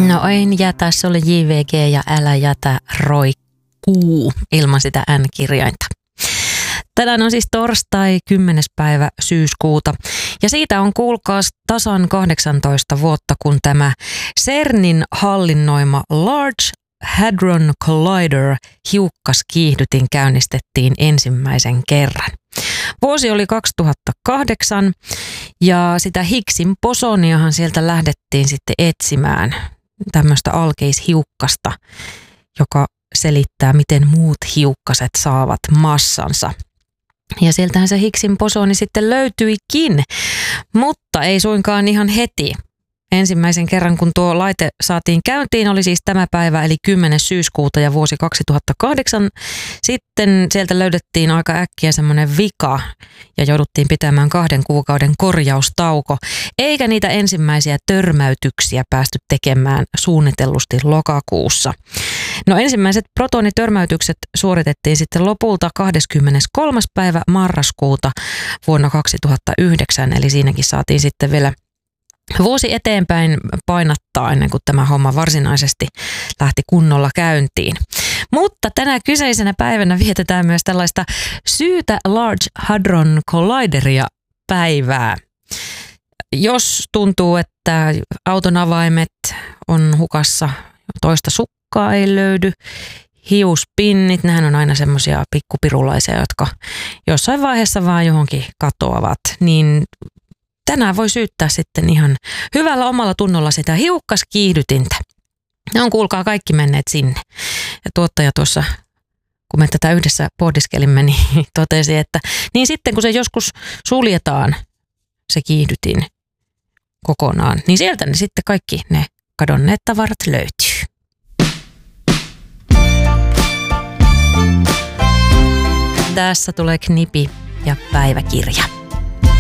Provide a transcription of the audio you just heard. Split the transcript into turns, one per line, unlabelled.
No en jätä, se oli JVG ja älä jätä roikkuu ilman sitä N-kirjainta. Tänään on siis torstai 10. päivä syyskuuta ja siitä on kuulkaas tasan 18 vuotta, kun tämä CERNin hallinnoima Large Hadron Collider hiukkaskiihdytin käynnistettiin ensimmäisen kerran. Vuosi oli 2008 ja sitä Higgsin bosoniahan sieltä lähdettiin sitten etsimään, tämmöistä alkeishiukkasta, joka selittää, miten muut hiukkaset saavat massansa. Ja sieltähän se Higgsin bosoni sitten löytyikin, mutta ei suinkaan ihan heti. Ensimmäisen kerran, kun tuo laite saatiin käyntiin, oli siis tämä päivä, eli 10. syyskuuta ja vuosi 2008. Sitten sieltä löydettiin aika äkkiä semmoinen vika ja jouduttiin pitämään 2 kuukauden korjaustauko. Eikä niitä ensimmäisiä törmäytyksiä päästy tekemään suunnitellusti lokakuussa. No ensimmäiset protonitörmäytykset suoritettiin sitten lopulta 23. päivä marraskuuta vuonna 2009, eli siinäkin saatiin sitten vielä vuosi eteenpäin painattaa ennen kuin tämä homma varsinaisesti lähti kunnolla käyntiin. Mutta tänä kyseisenä päivänä vietetään myös tällaista syytä Large Hadron Collideria päivää. Jos tuntuu, että auton avaimet on hukassa, toista sukkaa ei löydy, hiuspinnit, nehän on aina semmoisia pikkupirulaisia, jotka jossain vaiheessa vaan johonkin katoavat, niin tänään voi syyttää sitten ihan hyvällä omalla tunnolla sitä hiukkaskiihdytintä. Ne on kuulkaa kaikki menneet sinne. Ja tuottaja tuossa, kun me tätä yhdessä pohdiskelimme, niin totesi, että niin sitten kun se joskus suljetaan, se kiihdytin kokonaan, niin sieltä ne sitten kaikki ne kadonneet tavarat löytyy. Tässä tulee knipi ja päiväkirja.